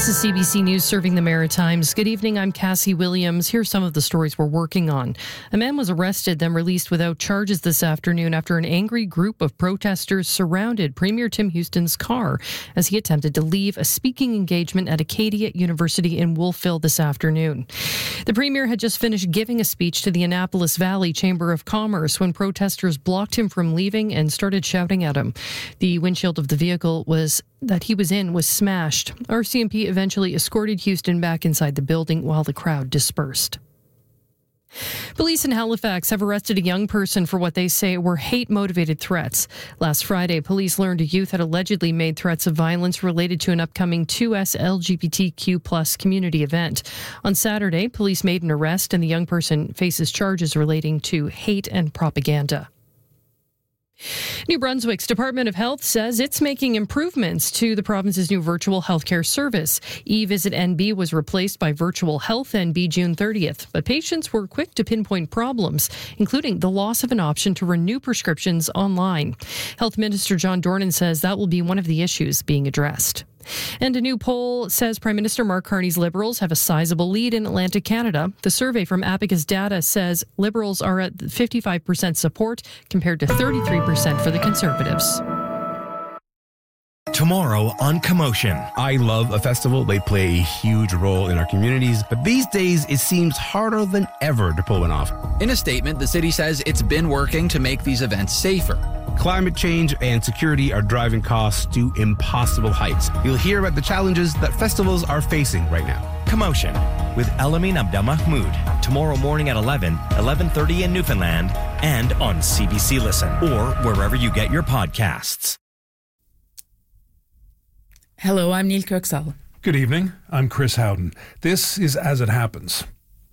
This is CBC News serving the Maritimes. Good evening, I'm Cassie Williams. Here's some of the stories we're working on. A man was arrested, then released without charges this afternoon after an angry group of protesters surrounded Premier Tim Houston's car as he attempted to leave a speaking engagement at Acadia University in Wolfville this afternoon. The Premier had just finished giving a speech to the Annapolis Valley Chamber of Commerce when protesters blocked him from leaving and started shouting at him. The windshield of the vehicle that he was in was smashed. RCMP eventually escorted Houston back inside the building while the crowd dispersed. Police in Halifax have arrested a young person for what they say were hate-motivated threats. Last Friday, police learned a youth had allegedly made threats of violence related to an upcoming 2S LGBTQ+ community event. On Saturday, police made an arrest and the young person faces charges relating to hate and propaganda. New Brunswick's Department of Health says it's making improvements to the province's new virtual healthcare service. eVisit NB was replaced by Virtual Health NB June 30th, but patients were quick to pinpoint problems, including the loss of an option to renew prescriptions online. Health Minister John Dornan says that will be one of the issues being addressed. And a new poll says Prime Minister Mark Carney's Liberals have a sizable lead in Atlantic Canada. The survey from Abacus Data says Liberals are at 55% support compared to 33% for the Conservatives. Tomorrow on Commotion. I love a festival. They play a huge role in our communities, but these days it seems harder than ever to pull one off. In a statement, the city says it's been working to make these events safer. Climate change and security are driving costs to impossible heights. You'll hear about the challenges that festivals are facing right now. Commotion with Elamin Abdelmahmoud. Tomorrow morning at 11:30 in Newfoundland, and on CBC Listen or wherever you get your podcasts. Hello, I'm Neil Kirksall. Good evening, I'm Chris Howden. This is As It Happens.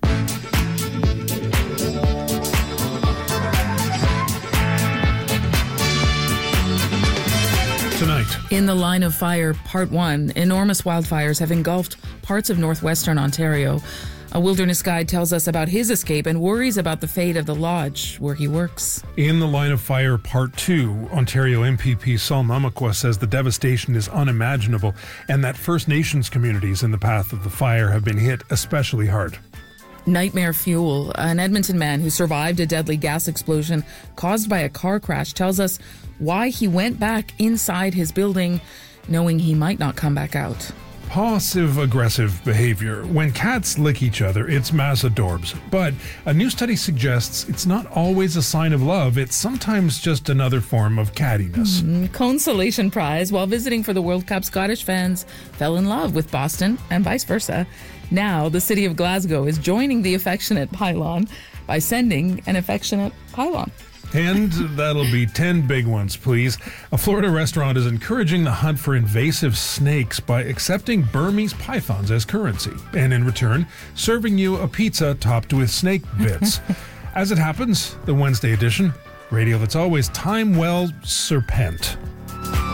Tonight. In the Line of Fire, Part 1, enormous wildfires have engulfed parts of northwestern Ontario. A wilderness guide tells us about his escape and worries about the fate of the lodge where he works. In the Line of Fire, Part 2, Ontario MPP Sol Mamakwa says the devastation is unimaginable and that First Nations communities in the path of the fire have been hit especially hard. Nightmare Fuel, an Edmonton man who survived a deadly gas explosion caused by a car crash, tells us why he went back inside his building knowing he might not come back out. Passive-aggressive behavior. When cats lick each other, it's mass adorbs. But a new study suggests it's not always a sign of love. It's sometimes just another form of cattiness. Consolation prize. While visiting for the World Cup, Scottish fans fell in love with Boston and vice versa. Now, the city of Glasgow is joining the affectionate pylon by sending an affectionate pylon. And that'll be 10 big ones, please. A Florida restaurant is encouraging the hunt for invasive snakes by accepting Burmese pythons as currency, and in return, serving you a pizza topped with snake bits. As it happens, the Wednesday edition, radio that's always time well serpent.